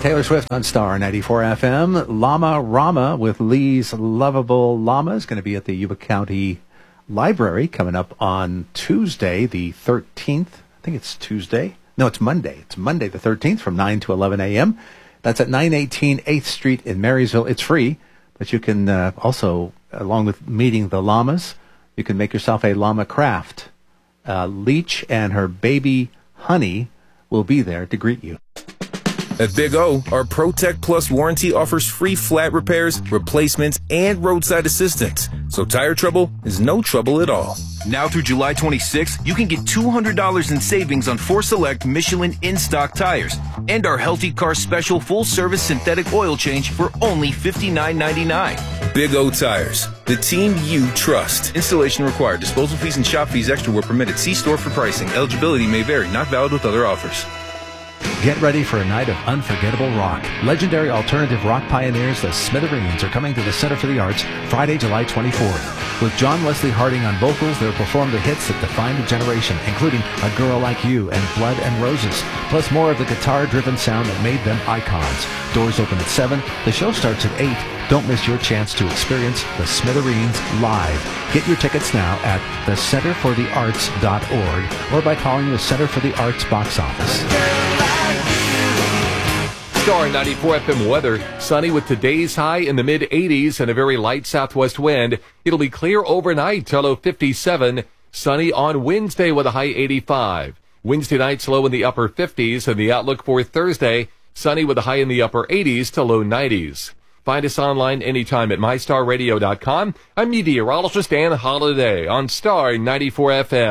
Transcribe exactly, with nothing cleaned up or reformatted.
Taylor Swift on Star ninety-four F M. Llama Rama with Lee's Lovable Llama is going to be at the Yuba County Library coming up on Tuesday, the thirteenth. I think it's Tuesday. No, it's Monday. It's Monday the thirteenth from nine to eleven a.m. That's at nine eighteen eighth Street in Marysville. It's free, but you can uh, also, along with meeting the llamas, you can make yourself a llama craft. Uh, Leech and her baby Honey will be there to greet you. At Big O, our ProTech Plus warranty offers free flat repairs, replacements, and roadside assistance. So tire trouble is no trouble at all. Now through July twenty-sixth, you can get two hundred dollars in savings on four select Michelin in-stock tires and our Healthy Car Special full-service synthetic oil change for only fifty-nine ninety-nine. Big O Tires, the team you trust. Installation required. Disposal fees and shop fees extra were permitted. See store for pricing. Eligibility may vary. Not valid with other offers. Get ready for a night of unforgettable rock. Legendary alternative rock pioneers, the Smithereens, are coming to the Center for the Arts Friday, July twenty-fourth. With John Wesley Harding on vocals, they'll perform the hits that defined a generation, including A Girl Like You and Blood and Roses, plus more of the guitar-driven sound that made them icons. Doors open at seven. The show starts at eight. Don't miss your chance to experience the Smithereens live. Get your tickets now at the center for the arts dot org or by calling the Center for the Arts box office. Star ninety-four F M weather. Sunny with today's high in the mid eighties and a very light southwest wind. It'll be clear overnight till low fifty-seven. Sunny on Wednesday with a high eighty-five. Wednesday night low in the upper fifties, and the outlook for Thursday, sunny with a high in the upper eighties to low nineties. Find us online anytime at my star radio dot com. I'm meteorologist Dan Holliday on Star ninety-four F M.